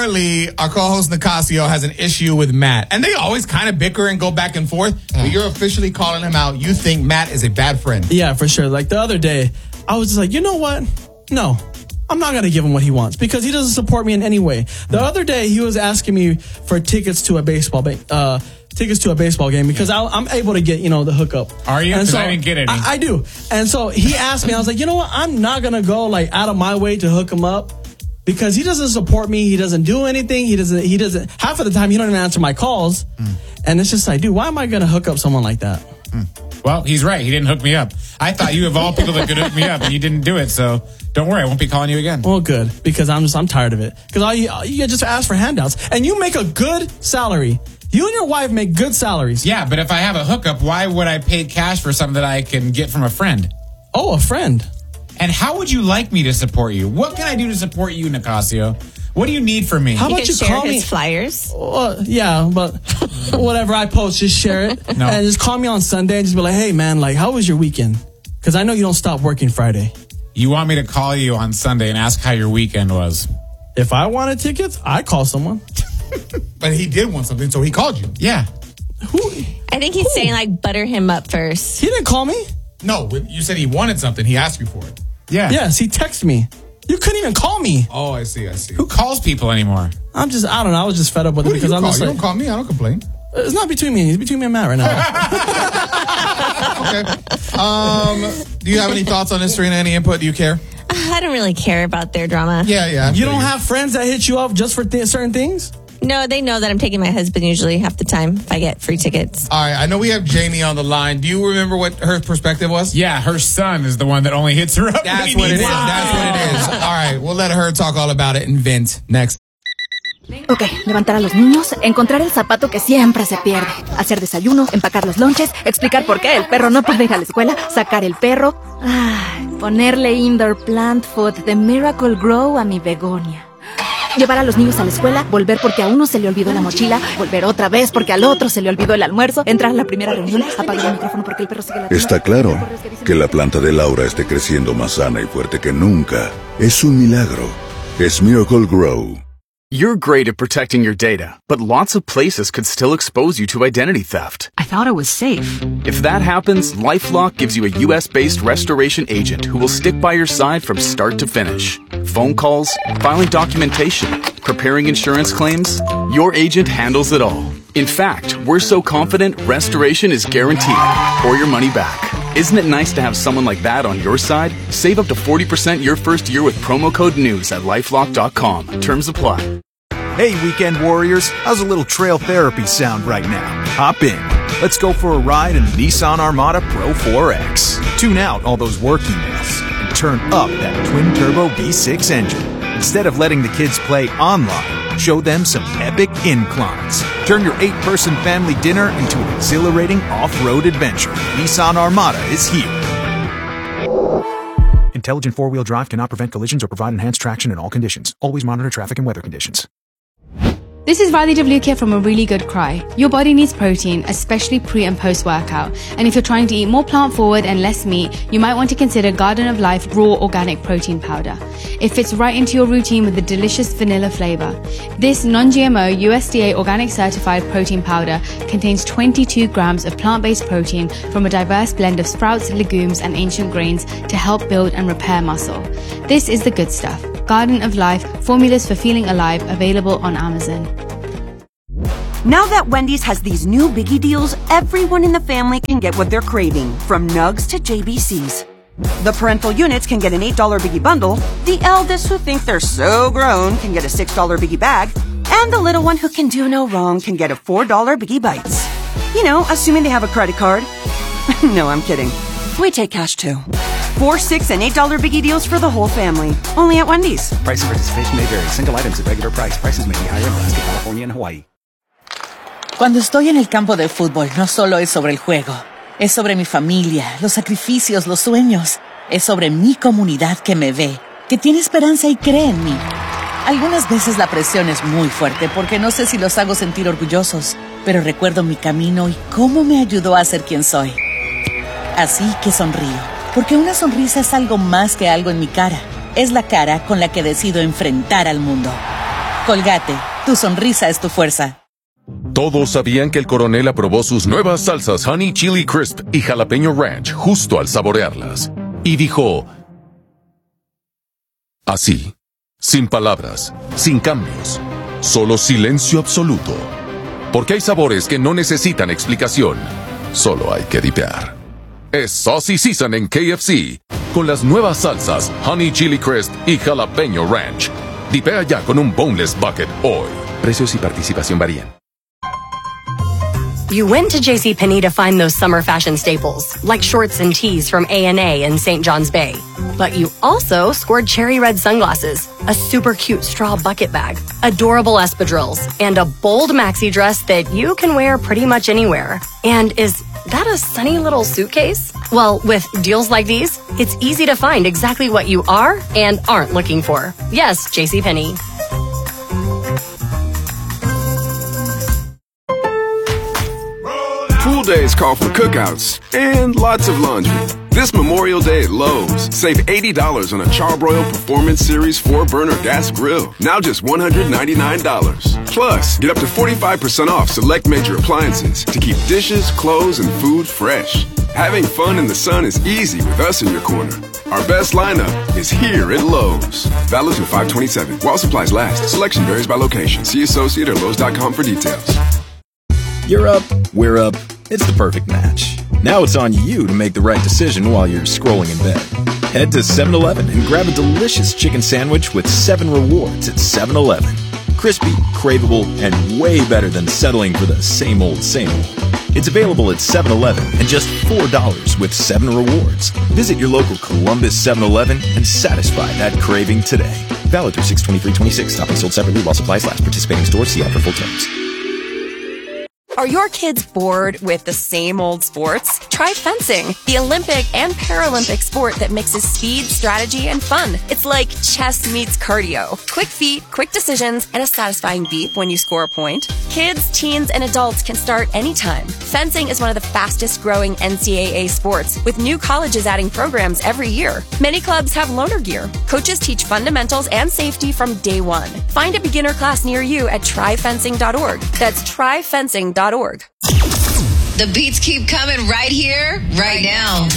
apparently, our co-host Nicasio has an issue with Matt. And they always kind of bicker and go back and forth. But you're officially calling him out. You think Matt is a bad friend. Yeah, for sure. Like the other day, I was just like, you know what? No, I'm not going to give him what he wants because he doesn't support me in any way. The other day, he was asking me for tickets to a baseball game because I'm able to get, the hookup. Are you? Because I didn't get any. I do. And so he asked me, I was like, you know what? I'm not going to go like out of my way to hook him up because he doesn't support me. He doesn't do anything. He doesn't, half of the time, he don't even answer my calls. And it's just like, dude, why am I going to hook up someone like that? Well, he's right. He didn't hook me up. I thought you of all people that could hook me up, and you didn't do it. So don't worry, I won't be calling you again. Well, good, because I'm tired of it. Because you just ask for handouts, and you make a good salary. You and your wife make good salaries. Yeah, but if I have a hookup, why would I pay cash for something that I can get from a friend? Oh, a friend. And how would you like me to support you? What can I do to support you, Nicasio? What do you need from me? How about you share call me? His flyers? Yeah, but whatever I post, just share it. No. And just call me on Sunday and just be like, hey, man, like, how was your weekend? Because I know you don't stop working Friday. You want me to call you on Sunday and ask how your weekend was? If I wanted tickets, I'd call someone. But he did want something, so he called you. Yeah. I think he's saying, like, butter him up first. He didn't call me. No, you said he wanted something. He asked you for it. Yeah. Yes, he texted me. You couldn't even call me. Oh, I see. Who calls people anymore? I don't know. I was just fed up with it because I'm just You like, don't call me. I don't complain. It's not between me and you. It's between me and Matt right now. Okay. Do you have any thoughts on this, Serena? Any input? Do you care? I don't really care about their drama. Yeah. You don't have friends that hit you up just for certain things? No, they know that I'm taking my husband usually half the time if I get free tickets. All right. I know we have Jamie on the line. Do you remember what her perspective was? Yeah, her son is the one that only hits her up. That's what it is. That's what it is. All right. We'll let her talk all about it and vent next. Ok, levantar a los niños, encontrar el zapato que siempre se pierde, hacer desayuno, empacar los lonches, explicar por qué el perro no puede ir a la escuela, sacar el perro, ponerle indoor plant food de Miracle Grow a mi begonia. Llevar a los niños a la escuela, volver porque a uno se le olvidó la mochila, volver otra vez porque al otro se le olvidó el almuerzo, entrar a la primera reunión, apagar el micrófono porque el perro sigue ladrando. Está claro que la planta de Laura esté creciendo más sana y fuerte que nunca. Es un milagro. Es Miracle Grow. You're great at protecting your data, but lots of places could still expose you to identity theft. I thought it was safe. If that happens, LifeLock gives you a US-based restoration agent who will stick by your side from start to finish. Phone calls, filing documentation, preparing insurance claims, your agent handles it all. In fact, we're so confident restoration is guaranteed or your money back. Isn't it nice to have someone like that on your side? Save up to 40% your first year with promo code NEWS at LifeLock.com. Terms apply. Hey, weekend warriors, how's a little trail therapy sound right now? Hop in. Let's go for a ride in the Nissan Armada Pro 4X. Tune out all those work emails and turn up that twin-turbo V6 engine. Instead of letting the kids play online, show them some epic inclines. Turn your 8-person family dinner into an exhilarating off-road adventure. Nissan Armada is here. Intelligent four-wheel drive cannot prevent collisions or provide enhanced traction in all conditions. Always monitor traffic and weather conditions. This is Riley WK from A Really Good Cry. Your body needs protein, especially pre and post workout. And if you're trying to eat more plant forward and less meat, you might want to consider Garden of Life Raw Organic Protein Powder. It fits right into your routine with a delicious vanilla flavor. This non-GMO USDA organic certified protein powder contains 22 grams of plant-based protein from a diverse blend of sprouts, legumes, and ancient grains to help build and repair muscle. This is the good stuff. Garden of Life, formulas for feeling alive, available on Amazon. Now that Wendy's has these new biggie deals, everyone in the family can get what they're craving, from nugs to JBCs. The parental units can get an $8 biggie bundle, the eldest who think they're so grown can get a $6 biggie bag, and the little one who can do no wrong can get a $4 biggie bites. You know, assuming they have a credit card. No, I'm kidding. We take cash too. 4, 6, and $8 biggie deals for the whole family. Only at Wendy's. Price and participation may vary. Single items at regular price. Prices may be higher in Alaska, California, and Hawaii. Cuando estoy en el campo de fútbol, no solo es sobre el juego. Es sobre mi familia, los sacrificios, los sueños. Es sobre mi comunidad que me ve, que tiene esperanza y cree en mí. Algunas veces la presión es muy fuerte porque no sé si los hago sentir orgullosos, pero recuerdo mi camino y cómo me ayudó a ser quien soy. Así que sonrío. Porque una sonrisa es algo más que algo en mi cara. Es la cara con la que decido enfrentar al mundo. Colgate, tu sonrisa es tu fuerza. Todos sabían que el coronel aprobó sus nuevas salsas Honey Chili Crisp y Jalapeño Ranch justo al saborearlas. Y dijo... así, sin palabras, sin cambios, solo silencio absoluto. Porque hay sabores que no necesitan explicación, solo hay que dipear. Es Saucy Season en KFC, con las nuevas salsas Honey Chili Crisp y Jalapeño Ranch. Dipea ya con un Boneless Bucket hoy. Precios y participación varían. You went to JCPenney to find those summer fashion staples, like shorts and tees from A&A in St. John's Bay. But you also scored cherry red sunglasses, a super cute straw bucket bag, adorable espadrilles, and a bold maxi dress that you can wear pretty much anywhere. And is that a sunny little suitcase? Well, with deals like these, it's easy to find exactly what you are and aren't looking for. Yes, JCPenney. Pool days call for cookouts and lots of laundry. This Memorial Day at Lowe's, save $80 on a Charbroil Performance Series 4-burner gas grill, now just $199. Plus, get up to 45% off select major appliances to keep dishes, clothes, and food fresh. Having fun in the sun is easy with us in your corner. Our best lineup is here at Lowe's. Valid through 5/27. While supplies last. Selection varies by location. See associate or Lowe's.com for details. You're up, we're up. It's the perfect match. Now it's on you to make the right decision while you're scrolling in bed. Head to 7-Eleven and grab a delicious chicken sandwich with 7 rewards at 7-Eleven. Crispy, craveable, and way better than settling for the same old, same old. It's available at 7-Eleven and just $4 with 7 rewards. Visit your local Columbus 7-Eleven and satisfy that craving today. Valid through 6/23/26. Topping sold separately while supplies last. Participating stores. See offer full terms. Are your kids bored with the same old sports? Try fencing, the Olympic and Paralympic sport that mixes speed, strategy, and fun. It's like chess meets cardio. Quick feet, quick decisions, and a satisfying beep when you score a point. Kids, teens, and adults can start anytime. Fencing is one of the fastest growing NCAA sports, with new colleges adding programs every year. Many clubs have loaner gear. Coaches teach fundamentals and safety from day one. Find a beginner class near you at tryfencing.org. That's tryfencing.org. The beats keep coming right here, right now.